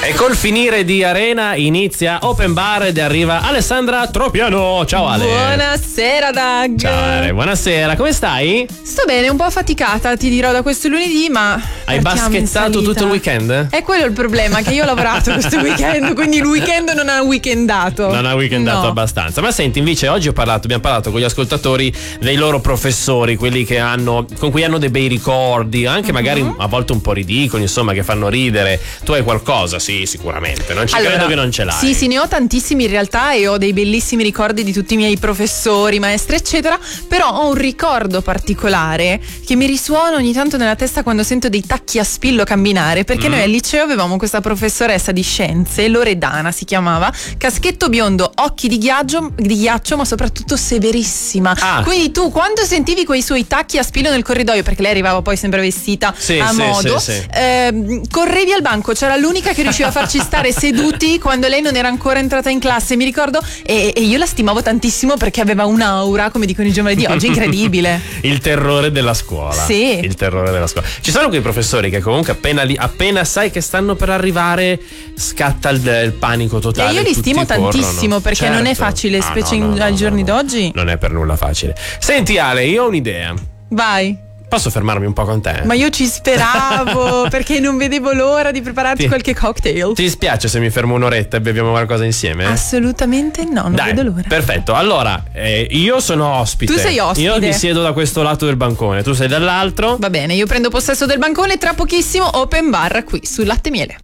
E col finire di Arena inizia Open Bar ed arriva Alessandra Tropiano. Ciao Ale. Buonasera Doug. Ciao Ale, buonasera, come stai? Sto bene, un po' affaticata, ti dirò, da questo lunedì, ma hai baschettato tutto il weekend? È quello il problema, che io ho lavorato questo weekend, quindi il weekend non ha weekendato. Non ha weekendato abbastanza. Ma senti, invece oggi abbiamo parlato con gli ascoltatori dei loro professori, quelli che con cui hanno dei bei ricordi, anche magari a volte un po' ridicoli, insomma, che fanno ridere. Tu hai qualcosa? Sì, sicuramente. Non ci credo che non ce l'hai. Sì, ne ho tantissimi in realtà e ho dei bellissimi ricordi di tutti i miei professori, maestri, eccetera. Però ho un ricordo particolare che mi risuona ogni tanto nella testa quando sento dei tacchi a spillo camminare, perché noi al liceo avevamo questa professoressa di scienze, Loredana si chiamava, caschetto biondo, occhi di ghiaccio, ma soprattutto severissima. Quindi tu quando sentivi quei suoi tacchi a spillo nel corridoio, perché lei arrivava poi sempre vestita a modo, correvi al banco, c'era l'unica che riusciva a farci stare seduti quando lei non era ancora entrata in classe, mi ricordo, e io la stimavo tantissimo perché aveva un'aura, come dicono i giovani di oggi, incredibile. Il terrore della scuola. Sì. Il terrore della scuola. Ci sono quei professori che comunque appena sai che stanno per arrivare scatta il panico totale. E io li stimo tantissimo perché non è facile, specie ai giorni d'oggi. Non è per nulla facile. Senti Ale, io ho un'idea. Vai. Posso fermarmi un po' con te? Ma io ci speravo perché non vedevo l'ora di prepararti qualche cocktail. Ti dispiace se mi fermo un'oretta e beviamo qualcosa insieme? Assolutamente no, non vedo l'ora. Perfetto, allora io sono ospite. Tu sei ospite. Io mi siedo da questo lato del bancone, tu sei dall'altro. Va bene, io prendo possesso del bancone, tra pochissimo Open Bar qui su Latte e Miele.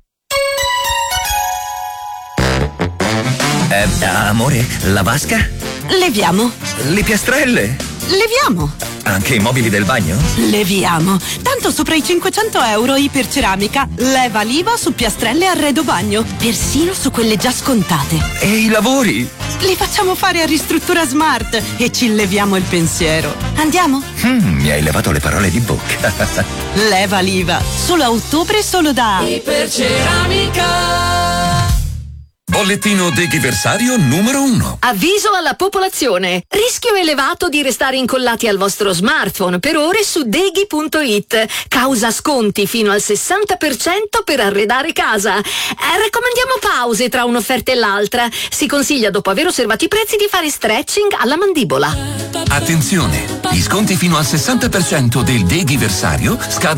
Amore, la vasca? Leviamo. Le piastrelle? Leviamo. Anche i mobili del bagno? Leviamo. Tanto sopra i 500 euro Iperceramica leva l'IVA su piastrelle e arredo bagno, persino su quelle già scontate. E i lavori? Li facciamo fare a Ristruttura Smart e ci leviamo il pensiero. Andiamo? Mi hai levato le parole di bocca. Leva l'IVA. Solo a ottobre, solo da Iperceramica. Bollettino deghiversario numero 1. Avviso alla popolazione. Rischio elevato di restare incollati al vostro smartphone per ore su deghi.it. Causa sconti fino al 60% per arredare casa. Raccomandiamo pause tra un'offerta e l'altra. Si consiglia, dopo aver osservato i prezzi, di fare stretching alla mandibola. Attenzione! Gli sconti fino al 60% del deghiversario scadono